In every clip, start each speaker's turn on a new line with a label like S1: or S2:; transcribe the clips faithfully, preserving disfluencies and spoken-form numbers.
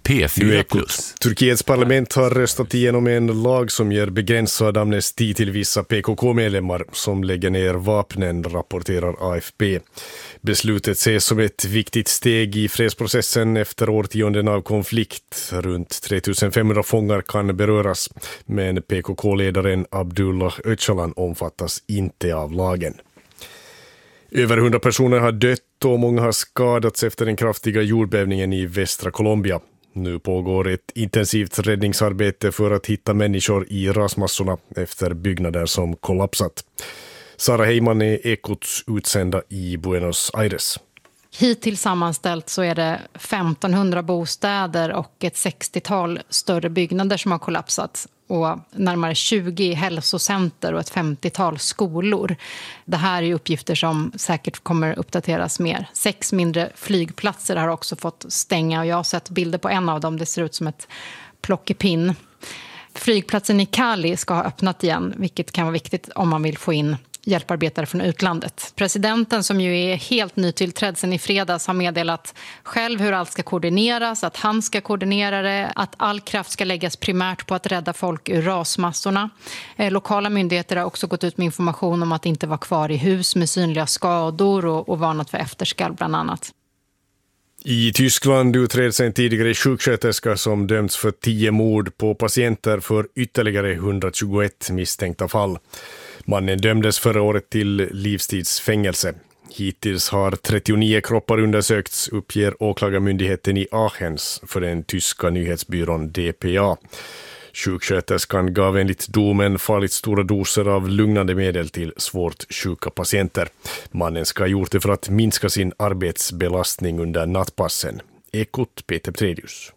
S1: P fyra plus.
S2: Turkiets parlament har röstat igenom en lag som ger begränsad amnesti till vissa P K K-medlemmar som lägger ner vapnen, rapporterar A F P. Beslutet ses som ett viktigt steg i fredsprocessen efter årtionden av konflikt. Runt tre tusen femhundra fångar kan beröras, men P K K-ledaren Abdullah Öcalan omfattas inte av lagen. Över hundra personer har dött och många har skadats efter den kraftiga jordbävningen i västra Colombia. Nu pågår ett intensivt räddningsarbete för att hitta människor i rasmassorna efter byggnader som kollapsat. Sara Heiman är Ekots utsända i Buenos Aires.
S3: Hittills sammanställt så är det femtonhundra bostäder och ett sextiotal större byggnader som har kollapsat och närmare tjugo hälsocenter och ett femtiotal skolor. Det här är uppgifter som säkert kommer uppdateras mer. Sex mindre flygplatser har också fått stänga och jag har sett bilder på en av dem. Det ser ut som ett plockepinn. Flygplatsen i Cali ska ha öppnat igen, vilket kan vara viktigt om man vill få in hjälparbetare från utlandet. Presidenten, som ju är helt nytillträdd sedan i fredags, har meddelat själv hur allt ska koordineras, att han ska koordinera det, att all kraft ska läggas primärt på att rädda folk ur rasmassorna. Eh, lokala myndigheter har också gått ut med information om att inte vara kvar i hus med synliga skador och, och varnat för efterskall bland annat.
S2: I Tyskland utreds en tidigare sjuksköterska som dömts för tio mord på patienter för ytterligare hundratjugoett misstänkta fall. Mannen dömdes förra året till livstidsfängelse. Hittills har trettionio kroppar undersökts, uppger åklagarmyndigheten i Aachens för den tyska nyhetsbyrån D P A. Sjuksköterskan gav enligt domen farligt stora doser av lugnande medel till svårt sjuka patienter. Mannen ska ha gjort det för att minska sin arbetsbelastning under nattpassen. Ekot Peter Predius.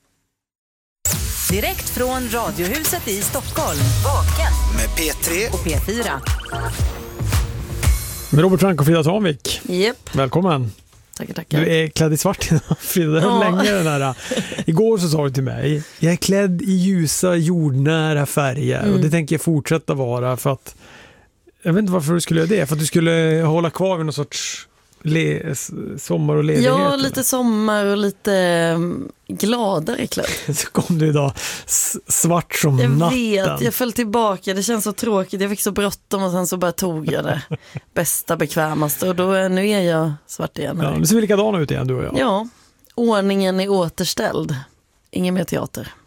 S4: Direkt från Radiohuset i Stockholm. Vaken
S5: med P tre
S4: och P fyra.
S6: Med Robert Frank och Frida Tanvik.
S7: Yep.
S6: Välkommen.
S7: Tackar, tackar.
S6: Du är klädd i svart idag, Frida. Det har
S7: Ja.
S6: länge den här. Igår så sa du till mig, jag är klädd i ljusa, jordnära färger. Mm. Och det tänker jag fortsätta vara för att, jag vet inte varför du skulle göra det. För att du skulle hålla kvar vid någon sorts le- sommar och ledighet.
S7: Ja, lite sommar och lite gladare klädd.
S6: Så kom du idag s- svart som
S7: jag
S6: natten.
S7: Jag vet, jag föll tillbaka. Det känns så tråkigt. Jag fick så bråttom och sen så bara tog jag det bästa, bekvämaste. Och då, nu är jag svart igen.
S6: Ja, nu ser vi likadana ut igen, du och jag.
S7: Ja, ordningen är återställd. Ingen mer teater.